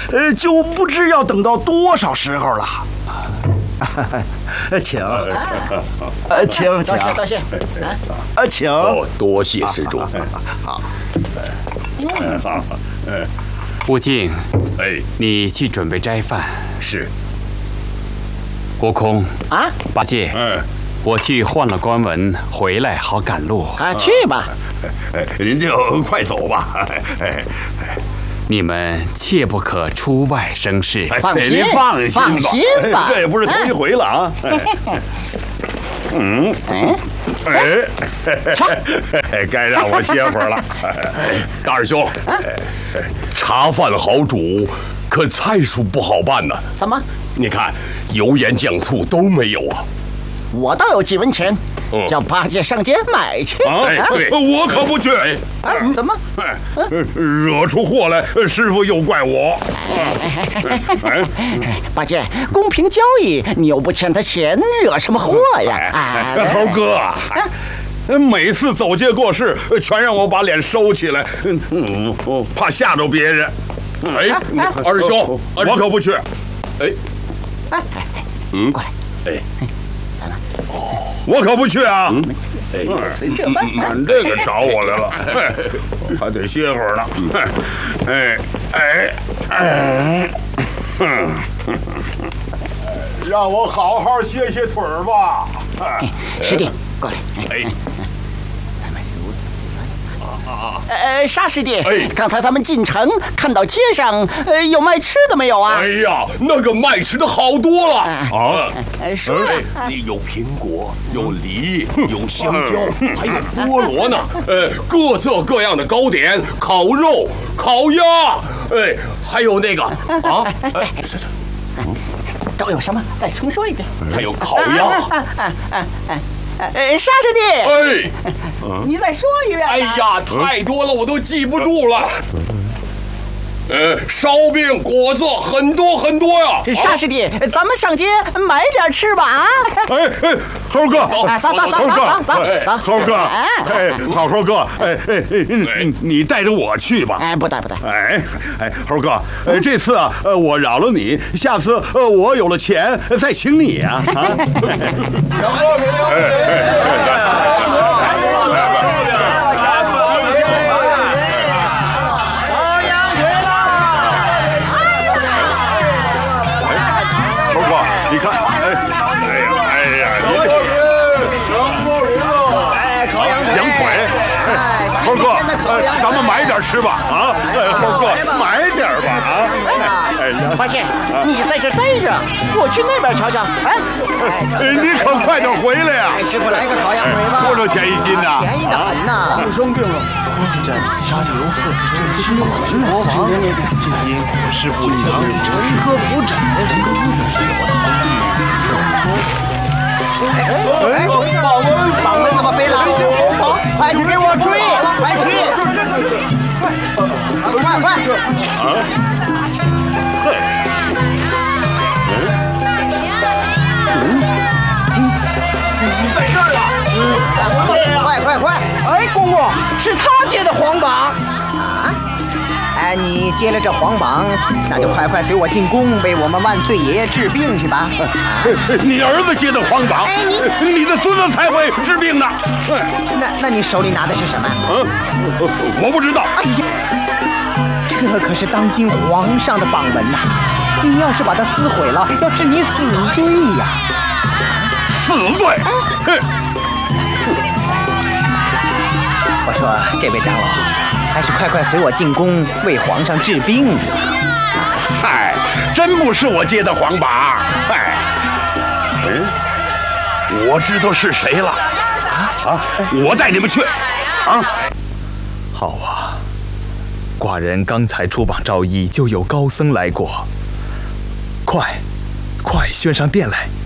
就不知要等到多少时候了。请，请， 多谢。 请。 哦，多谢施主。 好。 吴敬， 哎， 你去准备斋饭。 是。 悟空啊， 八戒，我去换了官文，回来好赶路。 啊，去吧。 您就快走吧。 你们切不可出外生事。 放心， 您放心吧， 这也不是头一回了啊。该让我歇会儿了。大师兄，茶饭好煮，可菜蔬不好办呢。 怎么？ 你看，油盐酱醋都没有啊。 我倒有几文钱，叫八戒上街买去。 对，我可不去。 怎么？ 惹出祸来，师傅又怪我。 八戒，公平交易，你又不欠他钱，惹什么祸呀？ 猴哥，每次走街过市，全让我把脸收起来，怕吓着别人。二师兄，我可不去。 过来。 我可不去啊！ 这般， 按这个找我来了，还得歇会儿呢。让我好好歇歇腿儿吧。 师弟，过来。沙师弟，刚才咱们进城，看到街上有卖吃的没有啊？ 哎呀，那个卖吃的好多了啊！说呀， 有苹果，有梨，有香蕉，还有菠萝呢。各色各样的糕点，烤肉、烤鸭，还有那个都有什么？再重说一遍。 还有烤鸭。 沙师弟，你再说一遍。 哎呀，太多了，我都记不住了。烧饼、果子很多很多呀。 沙师弟，咱们上街买点吃吧啊！ 猴哥， 走， 猴哥，好猴哥，你带着我去吧。 不带。 猴哥，这次啊，我饶了你，下次我有了钱再请你呀。你看，羊腿，猴哥，咱们买点吃吧啊！猴哥，买点吧啊！ 八戒，你在这待着，我去那边瞧瞧。 你可快点回来呀！ 师傅来个烤羊腿吧， 多少钱一斤呢？ 便宜的很呐！ 我生病了，这家里有火，这吃我国防，今因师傅想沉珂补窄， 榜文怎么飞了？快去给我追！快去！快！ 在这儿了！ 快！ 哎，公公，是他接的皇榜。 啊？你接了这皇榜，那就快随我进宫，为我们万岁爷爷治病去吧。 你儿子接的皇榜，你的孙子才会治病呢。 那你手里拿的是什么？ 我不知道。 哎呀，这可是当今皇上的榜文呐！你要是把它撕毁了，要治你死罪呀！ 死罪！ 我说，这位长老，还是快随我进宫，为皇上治病吧。 嗨，真不是我接的皇榜。嗨，我知道是谁了。我带你们去。 好啊，寡人刚才出榜招医，就有高僧来过。快宣上殿来。